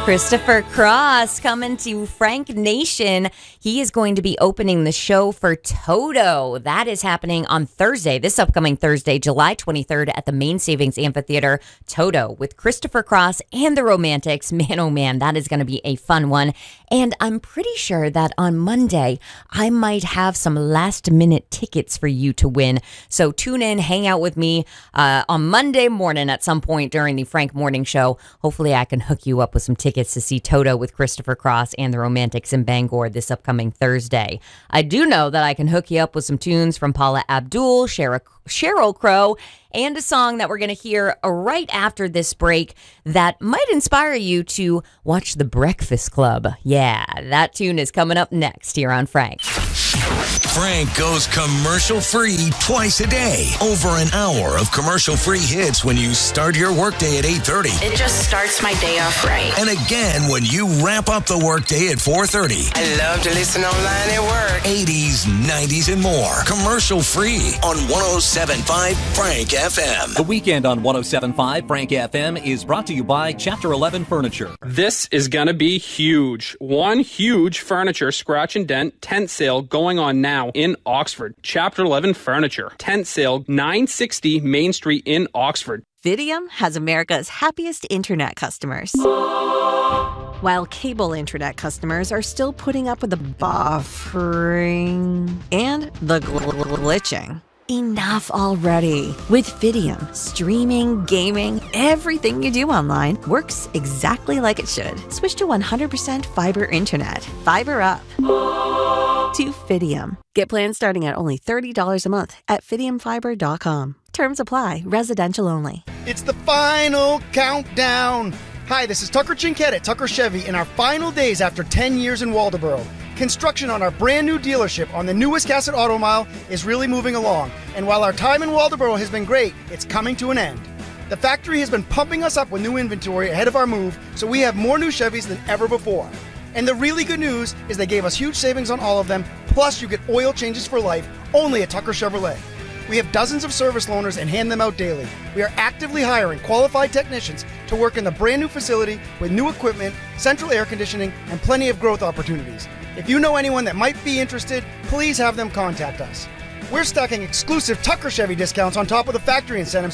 Christopher Cross coming to Frank Nation. He is going to be opening the show for Toto. That is happening on Thursday, this upcoming Thursday, July 23rd at the Main Savings Amphitheater. Toto with Christopher Cross and the Romantics. Man, oh man, that is going to be a fun one. And I'm pretty sure that on Monday, I might have some last-minute tickets for you to win. So tune in, hang out with me on Monday morning at some point during the Frank Morning Show. Hopefully I can hook you up with some tickets to see Toto with Christopher Cross and the Romantics in Bangor this upcoming Thursday. I do know that I can hook you up with some tunes from Paula Abdul, Sheryl Crow, and a song that we're going to hear right after this break that might inspire you to watch The Breakfast Club. Yeah, that tune is coming up next here on Frank. Frank goes commercial-free twice a day. Over an hour of commercial-free hits when you start your workday at 8:30. It just starts my day off right. And again when you wrap up the workday at 4:30. I love to listen online at work. 80s, 90s, and more. Commercial-free on 107.5 Frank FM. The weekend on 107.5 Frank FM is brought to you by Chapter 11 Furniture. This is going to be huge. One huge furniture scratch and dent tent sale going on now in Oxford. Chapter 11 Furniture. Tent sale 960 Main Street in Oxford. Fidium has America's happiest internet customers. While cable internet customers are still putting up with the buffering and the glitching. Enough already. With Fidium, streaming, gaming, everything you do online works exactly like it should. Switch to 100% fiber internet. Fiber up. To Fidium. Get plans starting at only $30 a month at fidiumfiber.com. Terms apply. Residential only. It's the final countdown. Hi, this is Tucker Chinkett at Tucker Chevy in our final days after 10 years in Waldoboro. Construction on our brand new dealership on the new Wiscasset Auto Mile is really moving along. And while our time in Waldoboro has been great, it's coming to an end. The factory has been pumping us up with new inventory ahead of our move, so we have more new Chevys than ever before. And the really good news is they gave us huge savings on all of them, plus you get oil changes for life only at Tucker Chevrolet. We have dozens of service loaners and hand them out daily. We are actively hiring qualified technicians to work in the brand new facility with new equipment, central air conditioning, and plenty of growth opportunities. If you know anyone that might be interested, please have them contact us. We're stacking exclusive Tucker Chevy discounts on top of the factory incentives